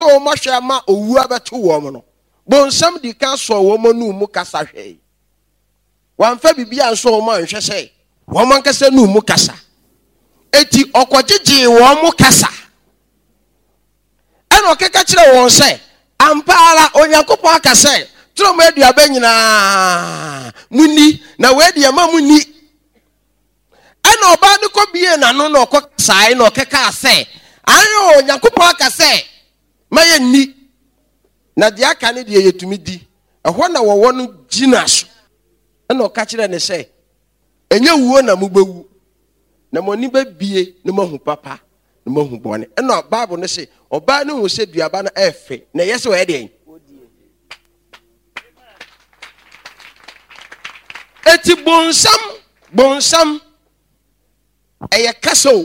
so much ama owu abeto wo mo no bonsam di kan so wo mo nu mu kasa hwei wan fa bibia so wo man hwe sei wo man kasa nu mu kasa eti okogege wo mu kasa eno keka kire won sei ampara onyankopon akasa tro mo aduaba nyina muni na we de ma muni eno oba ne ko bie na no no kokasai no keka ase ayo onyankopon akasa maye ni na de aka ne de yetumi di ehwo na wo no gina so eno ka kire ne sei enye wuo na mubewu na moni ba bie ne mahu papa ne mahu bone eno bible ne sei oba ne hu se duaba na efe na yese we de eti bonsam eye kaso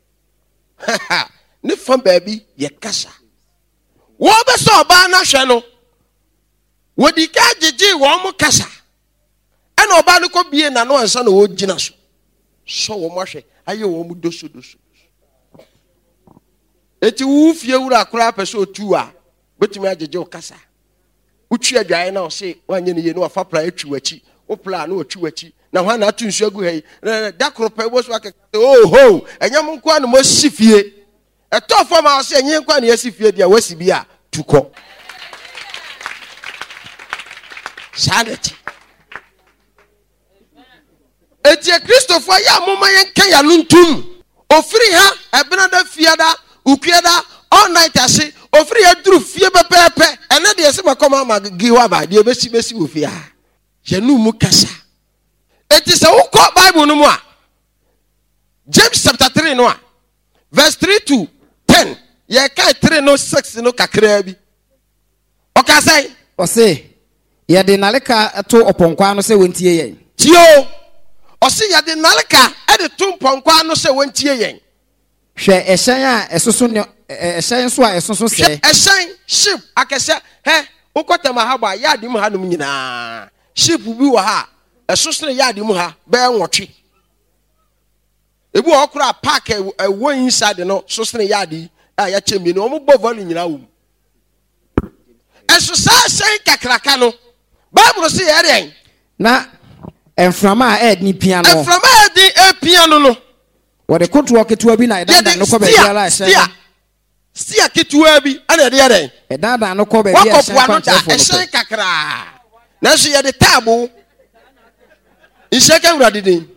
ne fam baby ye kasa wo be so oba na hwe no wodi ka gigi wo mo kasa ana oba ne ko bie na no ansa na wo gina so wo mo hwe aye wo mu doso eti wu fie wura akura pese otu a betumi agege o kasa utwi adwae na o se wanye ne ye no afa pra atwi wachi o pla na otwi wachi na hwa na atu nsu agu hei da kro pa wo so aka oh ho enyam nko an mo sifie eto fo ma o se enyen kwa na yasifie dia wasi bi a tuko sanity eti Christopher ya moma yen kan ya nuntum ofiri ha ebena da fiada ukiada all night ase ofiri ya duru fie pepepe ene de se makoma ma giwa ba de besi ofia je nu mu kasa eti se wo ko Bible no mu a James chapter 3 no a verse 3 to 10 ye kai 3 no 6 no kakra bi o ka sai o se ye de naleka to oponkwa no se wontie yen tio o se ye de naleka e de to oponkwa no se wontie yen hwe ehyan a esoso ne ehyan so a esoso se ehyan ship akese he ukotama ha ba ya di mu ha no nyina ship bi wo ha esoso ne ya di mu ha be nwotwe ebu okura park wo inside no soso ne ya di a ya chemi no mo bo volley nyina wo eso sa sen kakraka no Bible say ya den na enframa a ed ni piano enframa edi e piano no wode koto ketua bi na edanda no ko be bia la sia ketua bi ana de ya den edanda no ko be bia sen kakra na so ya de table inseka urade den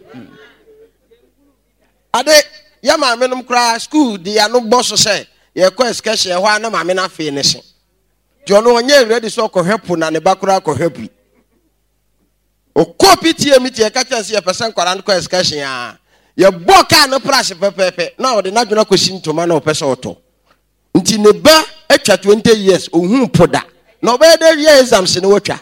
ade ya ma menom kra school di ya no boss say ye ko excursion ho ana ma me na fe ne se jono onye ready so ko hwepo na ne bakura ko hwepi o copy tie mi tie ka chance ye person kwara no ko excursion a ye boka no price pepepe na o de na dwona kwesi ntoma na o pese oto nti ne ba atwa 20 years ohun poda na o be de year exams ne wotwa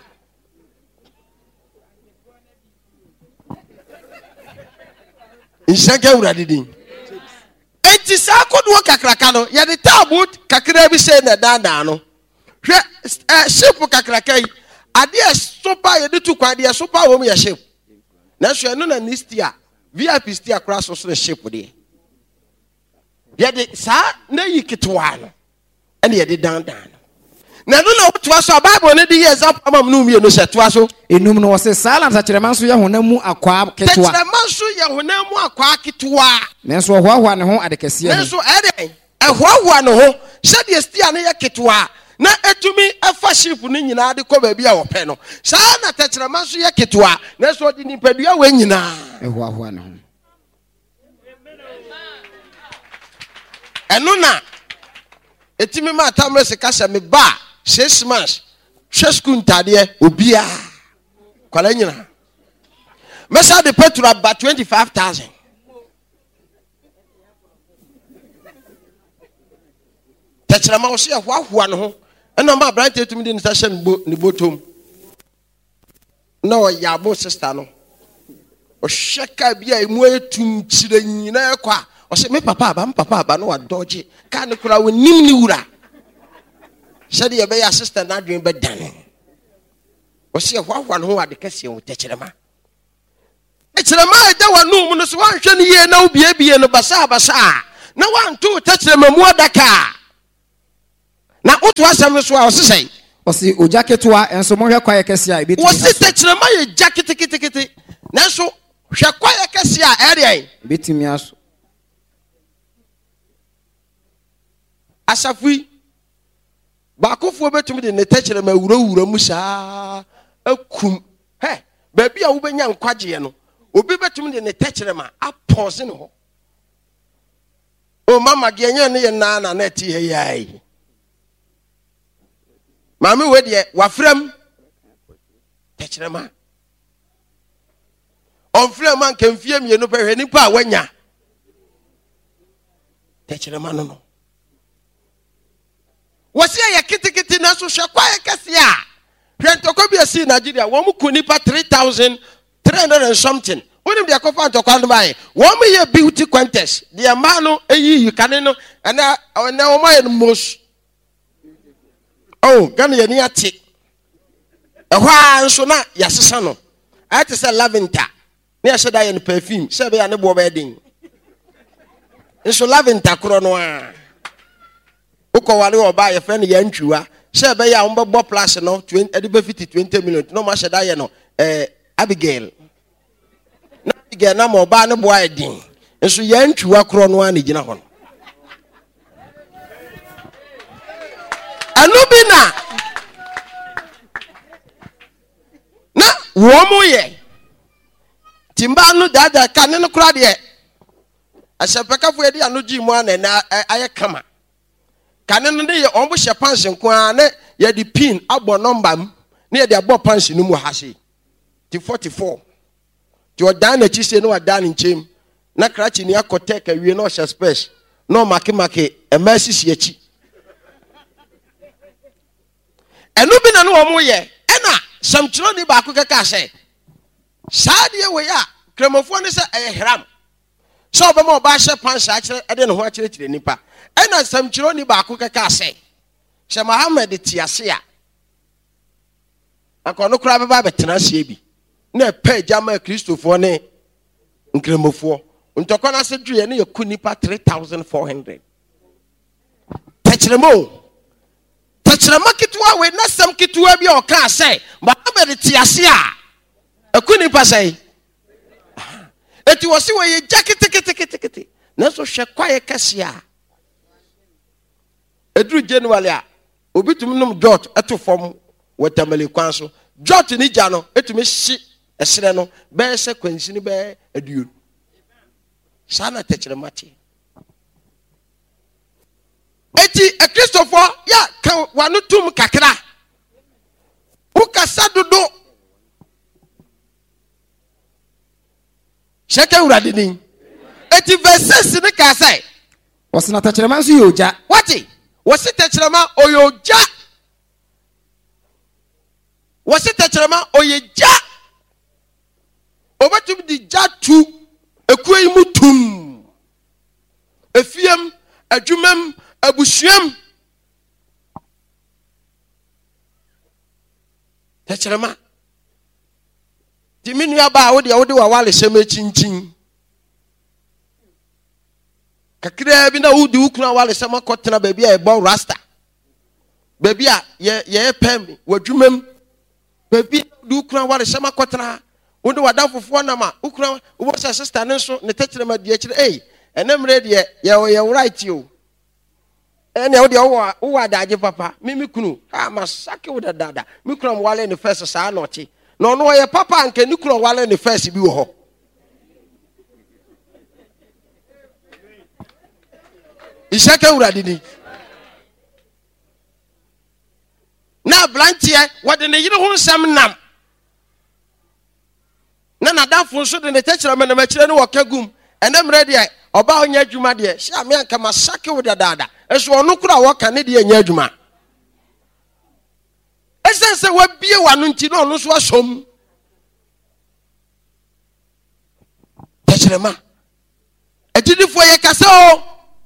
inseke urade din enti sa kodo kakraka no ye de tabu kakra bi se na dada no hwe ship kakraka yi ade sopa ye de tu kwa de sopa wo mu ye ship na so eno na nistia VIP stia cross so ship de ye de sa na yikitwa no ene ye de dandan na no na otwa so Bible ne de example amam no mi no se toa so enum no se sala nta kyerema so ye honamu akwa ketwa kyerema so ye honamu akwa ketwa nenso hoahoa ne ho adekese nenso ede hoahoa ne ho se de stia ne ye ketwa na etumi afa ship no nyina de ko ba bia wo pe no sa na kyerema so ye ketwa nenso de nipadua we nyina hoahoa ne ho eno na etimi ma tamrese kasa me ba 6 months school ntade obia kwala nyina mesa de petrol ba 25,000 tachrama o se hoahoa no ho ena ma brand etumi de station ni botom na o yabo sister no o sheka bia emu etum chire nyina ekwa o se me papa aba no wa dodge ka ne kura wonim ni wura said ye be assistant na dwen be dan o se hoahoa no ho ade kase o tachrama da wanu mu no so wan hwe ne ye na obiebie no basa na wan to tachrama mu adaka na woto asɛm so a ɔsesɛe ɔsi ogya ketewa enso mo hwɛ kwae kɛse a ebetumi wɔsi tɛkyerɛma yɛ gya ketekete nanso hwɛ kwae kɛse a ɛdeɛ ebetumi aso asafo yi baakofoɔ bɛtumi de ne tɛkyerɛma awurawura mu saa akum baabi a wobɛnya nkwagyeɛ no obi bɛtumi de ne tɛkyerɛma apɔse ne hɔ o mama geɛnyɛ ne yɛ naa na ɛte ha yai maame we deɛ wafram tɛkyerɛma ɔmfram anka mfie mmienu pɛ hwɛ nipa a wanya tɛkyerɛma no wɔsi yɛ kitikiti na so hwɛ kwae kɛse a hwɛ ntɔkwa bi asi Nigeria wɔn mu ku nipa 3,300 and something wonim deɛ kɔfa ntɔkwa no bae wɔn mu yɛ beauty contest deɛ mmaa no eyi kane no ɛna wɔn ayɛ no most Ghana yɛ ni ate ɛhɔ a nso na yɛasesa no ayɛ te sɛ lavender ne yɛhyɛ da yɛ no perfume sɛ bɛyɛ ne boɔ bɛyɛ den nso lavender korɔ no a ukɔwale ɔba yɛ fɛ no yɛ ntwiwa sɛ bɛyɛ a wɔbɛbɔ plus no ɛde bɛfiti 20 million na ɔmo ahyɛ da yɛ no Abigail na Abigail na ma ɔba ne boɔ ayɛ den nso yɛ ntwiwa korɔ no a ne gyina hɔ no ɛno bi na wɔn mo yɛ timba no dada ka ne no kora deɛ ahyɛpɛkafo yɛ de ano gyi mu ana na ayɛ kama kane no ne yɛ ɔmo hyɛ pants nko a ne yɛ de pin abɔ number mu ne yɛ de abɔ pants no mu ha se ti 44 ti ɔdan na kyise no wadan ne nkyɛm na krachi ni akɔtɛ ka wie na ɔhyɛ space na ɔmake ɛma sisi akyi ɛno bi na no wɔn yɛ ɛna samkyerɛ ni baako kɛkɛ sɛ saa deɛ wɔ yɛ a kramofoɔ ne sɛ ɛyɛ hram sɛ ɔbɛma ɔba hyɛ pants akyerɛ ɛde ne ho akyerɛkyerɛ nipa ɛna samkyerɛ ni baako kɛkɛ sɛ hyɛ Muhammad te ase a akɔno kora bɛba bɛtena aseɛ bi na ɛpɛ gyama kristofoɔ ne nkramofoɔ ntɔkɔ no ase duyɛ ne yɛku nipa 3,400 tɛkyerɛma ketewa wei na sɛm ketewa bi a ɔkaa sɛ Muhammad te ase a ɛku nipa sɛ eti wɔ se wɔyɛ gya ketekete nanso hwɛ kwae kɛse a eduru January a obi tumi nom jot ɛto fam wɔ tamale kwan so jot ni gya no etumi hye ɛsrɛ no bɛyɛ sɛ kwansi ni bɛyɛ aduo saa na tɛkyerɛma te eti Kristofo ya ka wano tum kakra ukasa dodo sheke urade ni eti verses ne ka sai wɔsena tɛkyerɛma nso yɛ ogya wati wɔsi tɛkyerɛma oyɛ ogya wɔsi tɛkyerɛma oyɛ gya obetum di gya tu ekuo yi mu tum efiem adwumam abusuam tɛkyerɛma diminu aba wo de wa wale hyɛm chinchin kakra bi na wo di ukuna wale hyɛm akɔtena baabi a ɛbɔ rasta baabi a yɛ pɛm wadwumam baabi di ukuna wale hyɛm akɔtena wo de wada fofoɔ nam a ukuna wo sɛ sister ne nso ne tɛkyerɛma di akyire ɛnɛmre deɛ yɛ right you ɛne wo de wo adagye papa me kunu masake wo dada me kunu am wale ne first saa na ɔte na ɔno ɔyɛ papa anka ne kunu wale ne first bi wɔ hɔ ishaka urade ni na blantie wɔde ne yere ho nsɛm nam na nadafo nso de ne tɛkyerɛma na makyerɛ ne wɔka gum ɛnɛmre deɛ ɔba ɔnya adwuma deɛ hyɛ ame anka masake wo dada ɛso ɔno kora wɔka ne deɛ nya adwuma ɛsɛ sɛ wabie wano nti na ɔno so asom tɛkyerɛma agyidifoɔ yɛ kasa o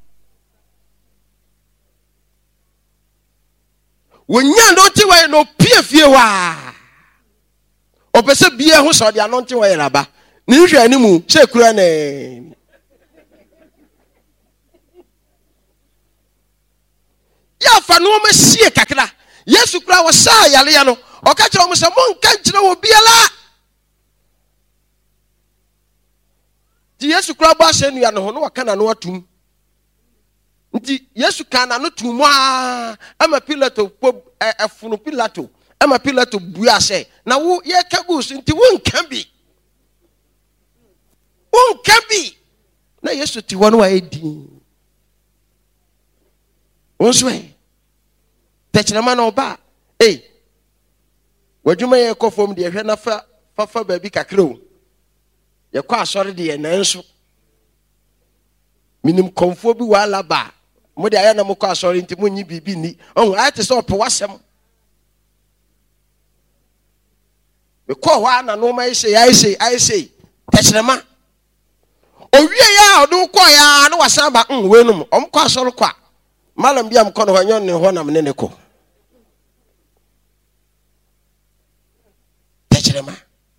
wonya no ti wɔ no pie fie wa ɔpɛ sɛ bie ho sɛ ɔde ano nti wɔ yɛ raba ne hwɛ animu sɛ kura ne ya fa no ma sie kakra Yesu kura wo sa yale ya no o ka kire wo se mo nka nkire wo biala ti Yesu kura ba se nua no ho no waka na no atum nti Yesu kana no tumu ama Pilato afunu Pilato ama Pilato bua se na wo ye kabus nti wo nka bi na Yesu ti wono aedi wonswe technama na oba wadwuma ye kofom de hwe na fa baabi kakra o ye kwa asori de ye nanso minim konfo bi wala ba mo de aya na mo kwa asori nti mo nyi bibi ni on ate so pe wasem me ko wa na no ma ise technama owie ya odu ko ya na wasan ba wenum kwa asori kwa malam biam kono hanyon ne ho na me ne ko technama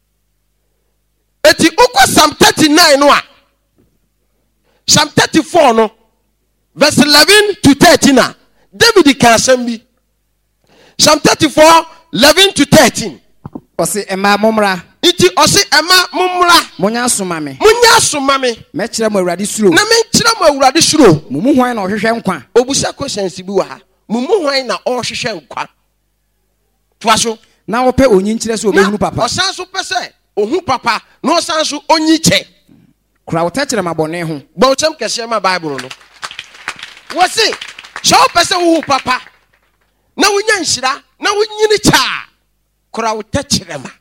eti uko Psalm 39 no a Psalm 34 no verse 11 to 13 na David kan sambi Psalm 34 11 to 13 Osi ema momra iti osi ema momra munya soma me me kire mo awurade suro na me kire mo awurade suro mumu hwan na ohwehwe nkwa obusa questions bi wa ha mumu hwan na ohwehwe nkwa twaso na wo pe onyi nkire so obehunu papa osan so pese ohu papa na osan so onyi che kura wo techere mabone ho ba o chem kese ma bible no wo se so pese ohu papa na wonya nhira na wonyini cha kura wo techere ma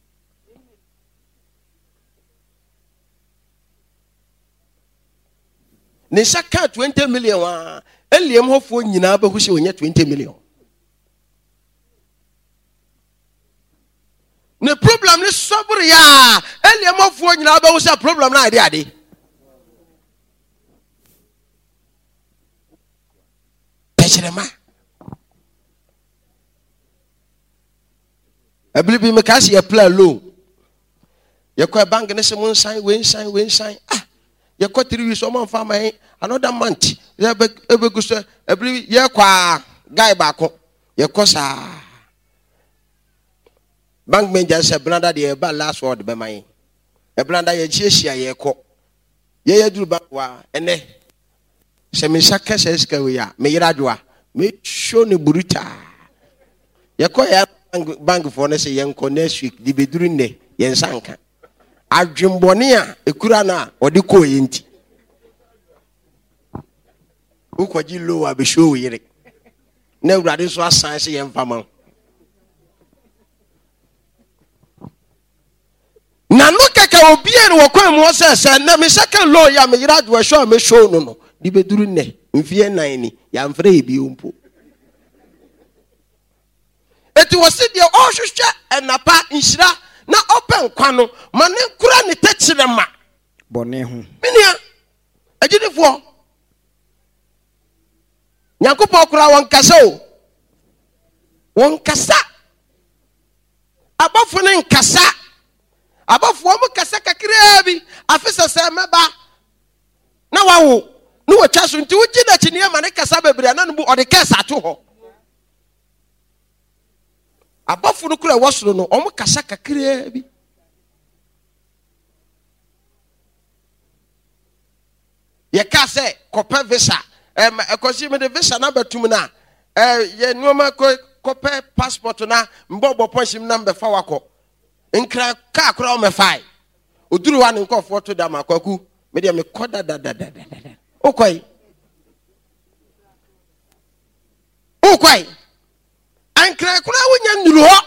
ne shaka 20 million wa eliem hofo nyina ba hu se onya 20 million ne problem ni sobure ya eliem hofo nyina ba hu se problem na ade pechirema abilibi me kasi ya plan loan ye ko bank ne se mun sign we sign ye ko 3 weeks o man fa mai another month ye be gusto every ye kwa guy ba ko ye ko sa bank manager say brother de ba last word be mai e brother ye chieshia ye ko ye duru ba wa ene se me shaka se ska we ya me yiradwa me show ne buruta ye ko ya bank for ne say ye nko next week di be duru ne ye nsanka adwembone a ekura na odi ko yenti ukwaji lo wa be show yire na urade so asan se ye mfama na no keka obie no wakwan mu se na me second lo ya me yira do show me show no di be duru ne mfie nan ni ya mfre e bi ompo eti wose de o hwehwe enapa nhira na open kwano mane kura ne techire ma bone ho minia agidifo nyankopɔ kura won kasa abafo ne nkasa abafo mo kasa kakra bi afisa se meba na wawo no watwa so nti wugi na chinie ma ne kasa bebre na no bu ode kasa to ho abafo no kura wasoro no omo kasa kakra bi ye ka se kopa visa ekosi me de visa na batum na ye nuoma kopa passport na mbobo ponshim na mbe fa wako nkra ka akra o me fai oduru wa ne nko foto da makwaku me de me koda da okoi ankra kura wonya nduru ho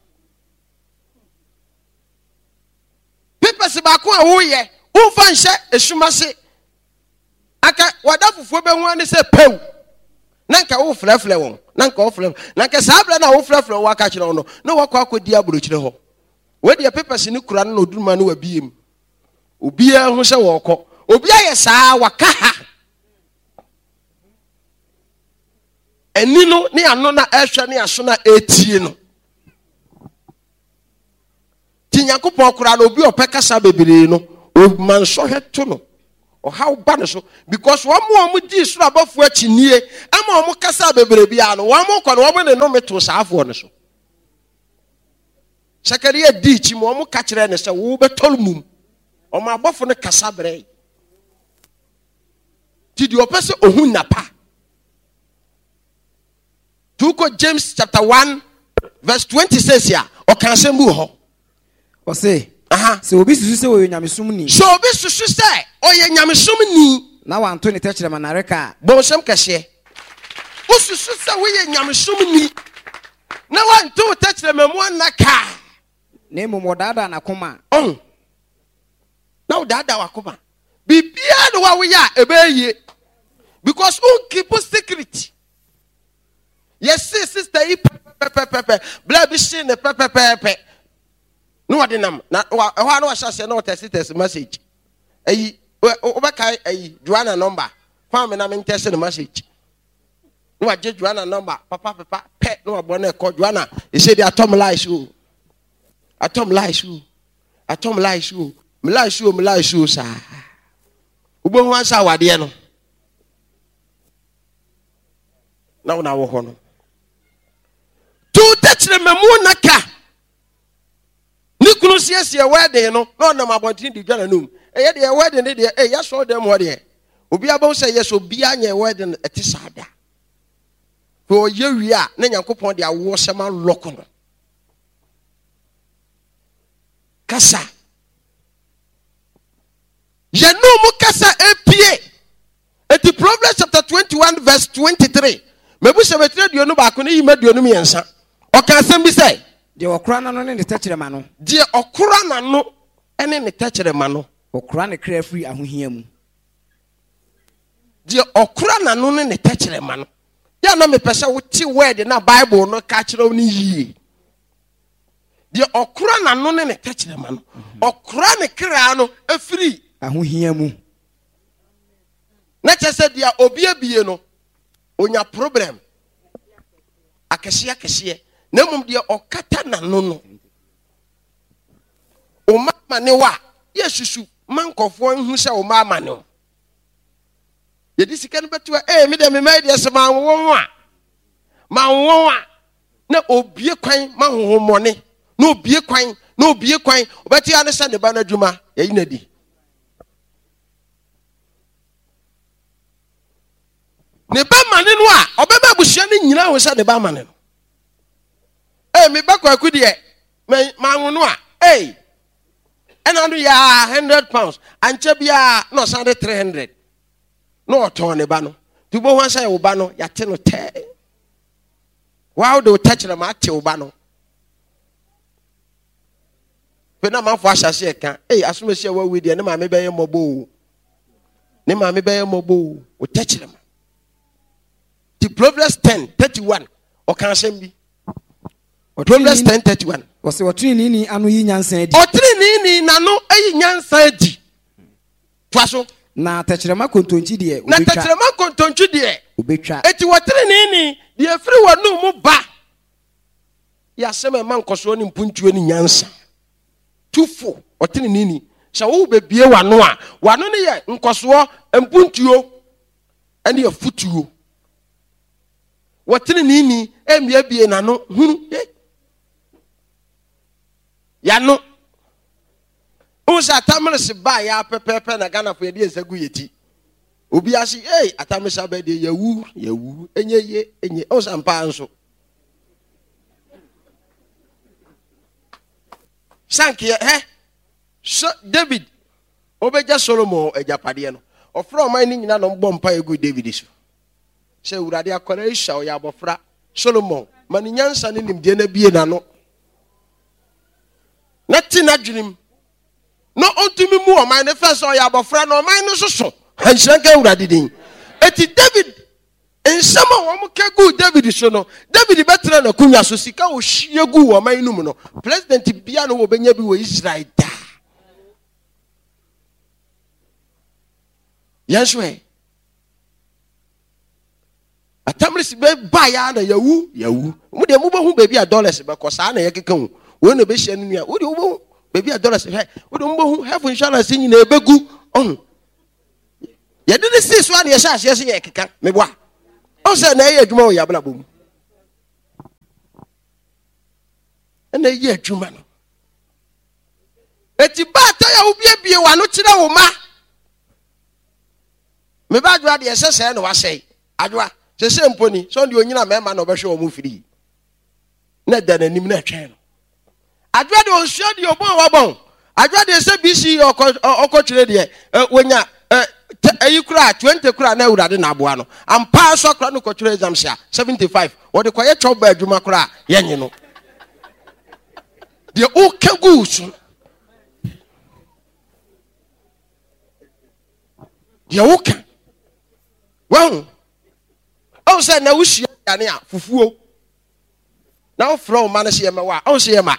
papers ba ko a wo ye wo fa nhye esumase aka wadafufuo be hu ane se pew nanka wo frefle won nanka wo frefle nanka sabra na wo frefle wo aka kire no na wo kwa akodi aburo kire ho we de papers ni kura no oduruma no wabiem obia hu se wo kɔ obia ye saa waka ha eni no ne ano na ehwe ne aso na etie no ti Nyankopɔn kura no obi opɛ kasa bebre no o man so hweto no or how bad so because one more di so above what you near ama omo kasa bebre bia no one more kon omo ne no meto saafo no so Shakaria di chi mo omo ka kire ne se wo betol mum omo abofo ne kasa bre ti di opese ohun napa Tuko James chapter 1 verse 20 says here o kan se mu ho o say so obi susu se wo nyamesum ni so obi susu se o ye nyamesum ni na wan to ne techere manareka bo sem kase o susu se wo ye nyamesum ni na wan to techere memu anaka na mo dada na koma na o dada wa koma bibia no wa wo ya ebeye because who keep secret. Yes, sister, blood be seen the pepe. No, I didn't. Now, I know I shall say no test message. A Joanna number. Found me, I'm testing the message. No, I just Joanna number. Papa, pet, no, I called Joanna. He said, I told me lies you. I told me lies you. I told me lies you. Me lies you, sir. Ubo once our dear no. Now, honor. To touch the memunaka. Nicholas, yes, your wedding, no, no, my boy, the Jananum. A year wedding, yes, all them what here. Ubi about say yes, will be on your wedding at Tisada. For a year we are, then you coupon their washerman locono. Casa. Yano Mukasa APA. At the Proverbs chapter 21, verse 23. Maybe some trade you know back when you made your numiansa. Or can somebody say, the Okrana no in the touch mano. Dear Okrana no, and in the touch of the mano. Okrana clear free and him. Dear Okrana no in the touch of the mano. Ya no me person with tea word in a Bible no catch only ye. Dear Okrana no in the touch of the mano. Okrana crano a free and him. Not just said, dear Obia Bieno. On your problem, Akasia, no, dear, or Katana, no. O Mamma Newa, yes, you monk of one who shall Mamma no. Yet this can but to a madam, made yes, Mamma. No, oh, be a quine, Mamma money, no, be a quine, but you understand the banner Juma, Yanadi. Ne ba mane no a obeba buhia ne nyina ho sha ne ba mane no me ba kwa kudi e ma no a ena no ya £100 anche bia no sande 300 no oton ne ba no tu bo ho sha wo ba no ya te no te wow do touch na ma te wo ba no pe na ma fo asase e kan asomasi wa wi de ne ma me be ye mobo o touch na Proverbs 10:31 or can say be Proverbs 10:31 was what trini anu yi nyansan di o trini na no ayi nyansan di twaso na tachrema kontonchi de obetwa eti wo trini de afiri wonu mu ba ya sema man koso ni mpuntuo ni nyansa tufo o trini sha wo bebie wano a wano ne ye nkoso mpuntuo ene ye futuo What nini embie na no hunu ya no unsa tamres ba ya pepepe na Ghana for dey sagu yeti obi asi atamesa ba dey yawu enye unsa mpa anso sanki so David obeja Solomon ejapade no ofro man ni nyina no mbọ mpa egu David so se urade akora isha oya abofra Solomon mani nyansa ne nimde na bie na no na tina dwunim no ontumi mu o man ne fa so oya abofra no man no soso hanshranka urade din eti David ensama wo mo kegu David so no David betra na kunya so sika o hyiegu wo man num no president bia no wo benya bi wo Israel da yanswe Atamris be ba ya na yawu mu de mu bo hu baby $, be ko sa na ye keka hu wo na be hia nua wo de wo baby $, he wo de mu bo hu health insurance nyina ebegu ye did this one ye sha she ye keka me boa o se na ye adwuma o ya bla bom na ye adwuma no eti ba ta ya obiebie wa no kire wo ma me ba adwa de se se no wa sei adwa se mponi so de onyina mema na obehwe o mu firi na da nanim na twen no adwa de onsuo de obon wa bon adwa de se bc okotire de wonya ayi kura 20 kura na urade na aboa no ampa so kura no kotire exam sia 75 wo de kwaye choba adwuma kura yenye no de o kagusu de o ka won o se na wuhia ane a fufuo na o fro ma na se yema wa o se yema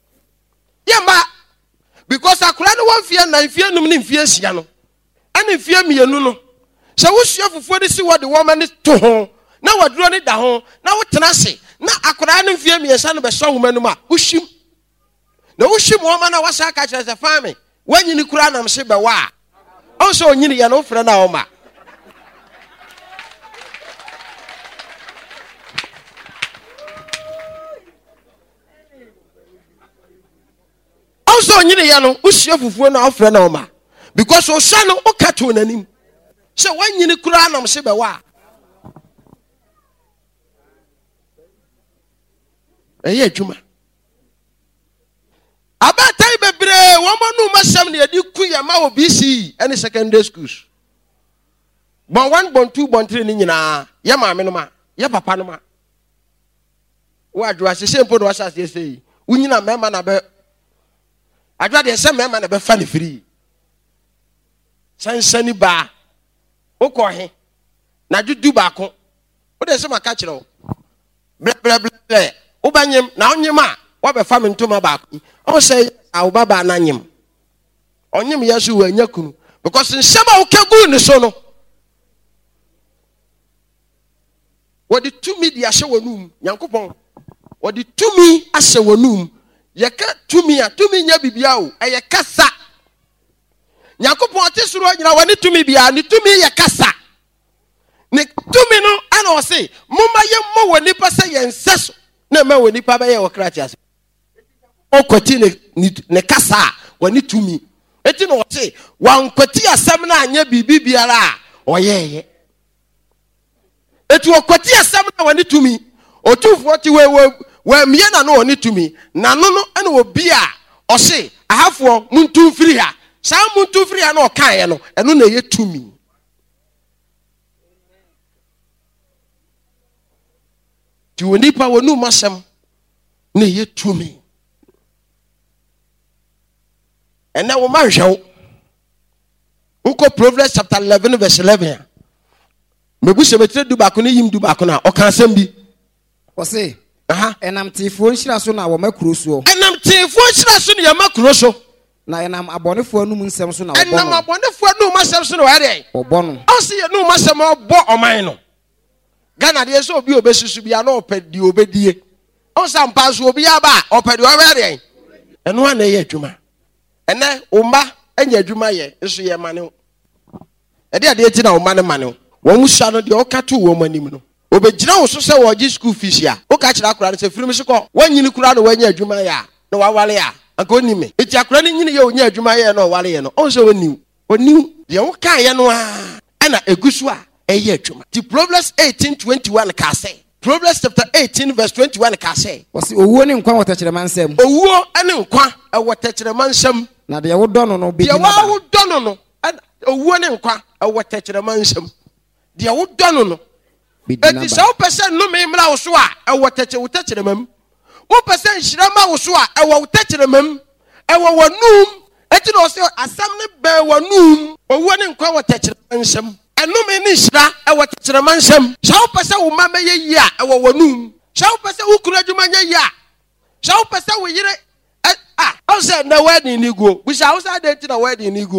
because akura no won fie na fie num ne fie sia no ane fie mienu no se wuhia fufuo de si wo de wo ma ne to ho na waduro ne da ho na wo tena se na akura no fie miesa no be so homa num a wuhim na wuhim wo ma na wasa ka kire se fami wanyini kura nam se be wa o so onyini ya no frɛ na wo ma so nyine ya no usia fufuo na ofre na oma because o sha no o kato nanim se wanyini kura nam se be wa eye adwuma abatai bebre wo monu masam ne adi ku ya ma obc any secondary schools bon 1 bon 2 bon 3 ni nyina ya maame no ma ya papa no ma wo adwa se sempo no wasa se sei unyina mema na be adwa de se mema na be fa ne free sansani ba okọ he na dudu ba ko o de se maka kire o ble ble ble o banyem na onyem a wo be fa me ntoma ba ko o se a wo baba na nyem onyem yesu wa nyakunu because nsema o kegu ne so no what the to me dia hye wonum yankopon what the to me ahye wonum yeka to me nya bibia o eye kasa yankopon tesuro nyina wani to me bia ni to me ye kasa ne to me no ana o se mumma ye mo woni pa se ye nseso na ma woni pa ba ye okrati ase o kwati ne kasa wani to me eti no o se wan kwati asem na anya bibiara o ye etu okwati asem na wani to me otufo ti we mie na no oni to me na no no ene obi a o se ahafo muntu firi ha sa muntu firi ha na o kan ye no eno na ye to me ti woni pa wonu masem na ye to me ene wo ma hwew uko Proverbs chapter 11 verse 11 mebu se betre du ba ko ne yim du ba ko na o kan asem bi o se enam tifo nhira so na wo makuro so enam tifo nhira so na makuro so na enam abonefo anum nsem so na wo enam abonefo anum masem so na wo de obo no o se ye no masem obo oman no Ghana de so obi obesusu bia na opedi obedie o sam pa so obi aba opedi o de eno ana ye adwuma ene umba enya adwuma ye nso ye mane e de eti na umba ne mane wo musa no de o kato wo manim no obejira wo so se wo gi school fees ya o ka kira akura se firim se ko wanyini kura no wanya adwuma ya na wawale ya anka onime eti akura ni nyini ye onya adwuma ye na wale ye no on se oni de wo kan ye no a ana egusu a eye adwuma ti Proverbs 18:21 ka say Proverbs chapter 18 verse 21 ka say wasi owuo ni nkwa wotachirema nsem owuo ene nkwa wotachirema nsem na de wo dono no bi de wo dono no owuo ni nkwa wotachirema nsem de wo dono no eti so person no me mra wo so a wotachirema wo person hyirama wo so a wotachirema wonum eti no se asam ne be wonum owuo ni nkwa wotachirema nsem enome ni hyira wotachirema nsem so person wo mama ye yi a wonum so person wo kura dwuma nya yi a so person wo yire o se na wedding ni go bu sha wo sa de ti na wedding ni go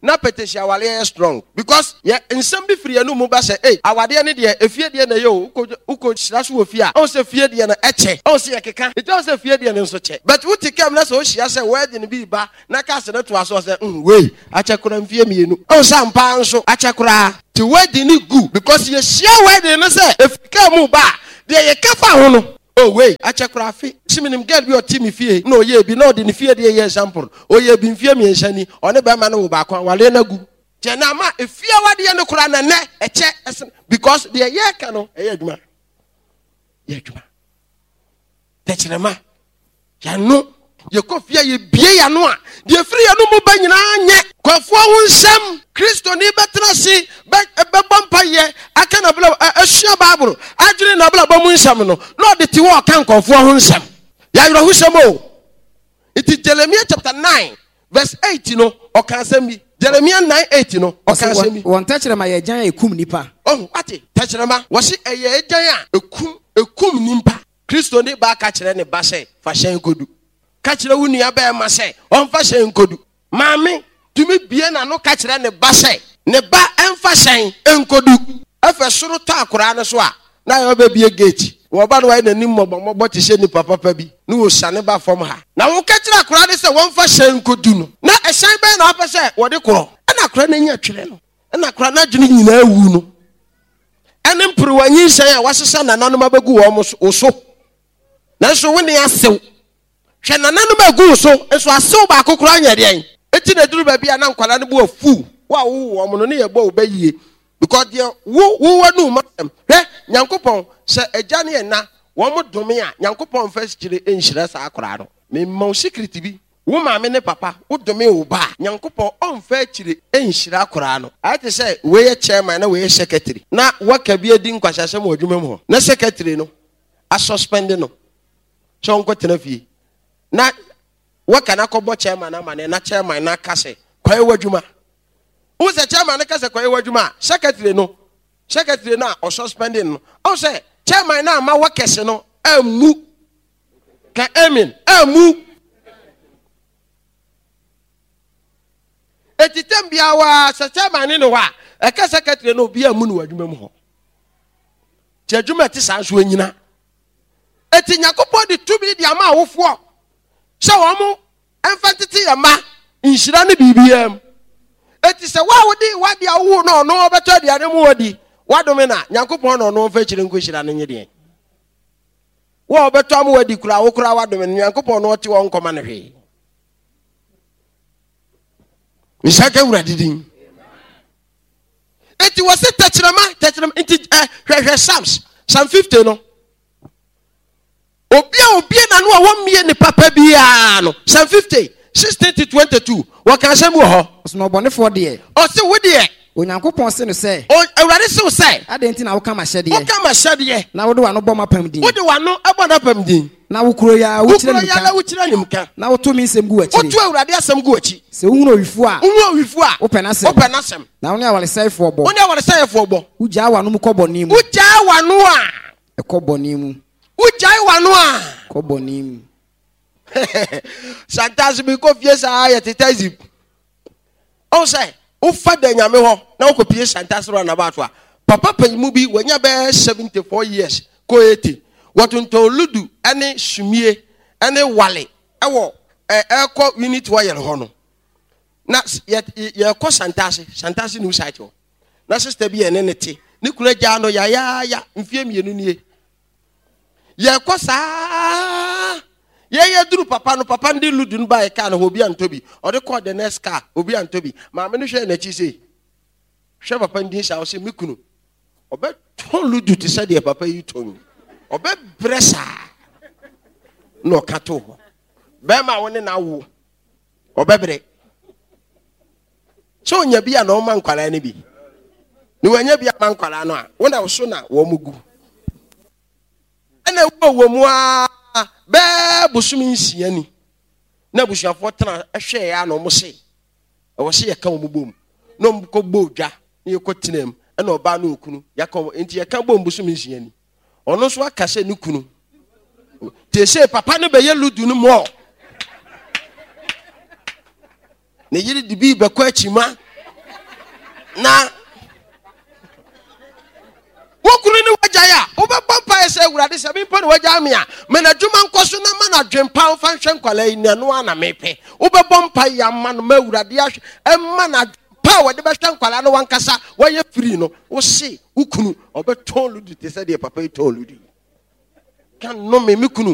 na petition awale strong because ye nsem bi free anu mu ba say awade ne de efie de na ye uko shira so ofie a o se fie de na eche o se yekeka it o se fie de ne nso che but wuti kam na so hia say wedding bi ba na ka se na to aso say we achekura mfie mienu o sa mpa nso achekura ti wedding ni good because ye share wedding no say efika mu ba de ye kafa ho no oh wait achekura afi siminim girl bi o ti mi fie no ye bi no de ni fie de ye example o ye bi mfie mi enhani one be ma no wo ba kwa wale na gu je na ma efie wade ne kura na ne eche because de ye ka no e adwuma ye adwuma techrema ya no ye kofia ye bie ya no a de free ya no mo ba nyina anye kwafo ho nsam Kristo ni betra si be bompa ye aka na bla ahua bible adwene na bla bomu nsam no no de ti wo kan kwafo ho nsam ya yoro ho sam o it Jeremiah chapter 9 verse 8 no o kan sam bi Jeremiah 9:8 no o kan sam bi won techrema ye jan ekum nipa oh ati techrema wo si eye jan a ekum nipa Kristo ni ba ka kire ne ba se fa hyen kodu ka kire wo nua ba ma se on fa hyen kodu maame tumi bie na no ka kire ne ba se ne ba emfa hyen enkodu afa soro ta akora ne so a na yo ba bie gate wo ba no wa na nim mobo ti hye ni papa bi no wo sane ba fom ha na wo ka kire akora ne se won fa hyen kodu no na ehyan ba na apa se wo de koro na akora na nya twere no na akora na dwene nyina awu no ene mpruwanyi hyen a wasesa na nanom abagu wo so na so woni asew hwe na nanom agu so enso asew ba kokoro anya de eti na duru ba bia na nkwala ne bo afu wa wo mo no ne ye bo obayie because de wo wanu ma hwe Nyankopon se agya ne na wo mo dome a Nyankopon first kire enhyira sa akora no me ma secret bi wo maame ne papa wo dome wo ba Nyankopon on fa kire enhyira akora no ate se we ye chairman na we ye secretary na waka bi edi nkwashashe mo adwuma mu na secretary no a suspend no so nko tenafie na waka na kobo chairman na mane na chairman na kase kwaye wadwuma wo se chairman na kase kwaye wadwuma secretary na o suspending no o se chairman na ma wakese no amu ka amen amu etitem bia wa se chairman no wa e ka secretary no bia amu no wadwuma mu ho ti adwuma ti sanso anyina eti Nyankopon de tubi di ama awofo se wo mo emfantiti ya ma inhyira ne bibiam eti se wa wodi awo no no obeto de ane mu wodi wadome na Nyankopon no no fa kire nkohyira ne nyede wo obeto am wodi kura wo kura wadome Nyankopon no ti won koma ne hwe misaka wura didin eti wo se techrema enti hwe Psalm 50 no Obia na no a won ne papa bia no Psalm 50 16-22 what can say mo ho so bonefo de o se wo de Onyankopon se no se o awurade se wo se adenti na wo ka ma hyede na wo de wa no bɔ mapam din wo de wa no abɔ na pam din na wo kuro ya wo kire nimka na wo to mi nsem gu achi wo to awurade asem gu achi se wo hunu owifu a wo pɛ na sem na wo ne awalesɛfo bɔ wo gya wa no mu kɔbɔ ni mu wo gya wa no a e kɔbɔ ni mu ujai wanua kobonim santas bi ko fie sa ya tetazip o say o fada nyame ho na o ko pie santas ro na ba to a papa panyimu bi wanya be 74 years ko 80 watonto ludu ane sumie ane wale ewo eko unit wire ho no na ye ko santas ni usait ho na sister bi ene nete ni kura gya no ya mfie mienu nie ye kosa ye duru papa ndi ludu no ba e ka na obi antobi o de call the next car obi antobi ma me no hwe na chi sei hwe papa ndi sha o se mikunu obe ton ludu ti se de papa yi ton obe bresa no kato be ma woni na wo obe bre so nya bia na o man kwala ne bi ni wanya bia man kwala no a wona wo so na wo mugu ene wo mu a be busumi nsia ni na busuafo tena ehwe ya na o mo se e wo se ye ka o mo bom no mko bodwa na ye kotinem ene oba na okunu ya ka enti ye ka bom busumi nsia ni ono so aka se ni kunu te se papa ne be ye ludu no mo ne yiri di bi be kwa chima na wokuru ni wajaya obabampa ese awurade se me mpo ne waja me a me na dwuma nkoso na ma na dwempa fa hwe nkwala inanu ana mepe obabampa ya ma no ma awurade ahwe emma na pa wode be hwe nkwala no wankasa waye free no wo se ukunu obeton ludi te se de papa eton ludi kan no me kunu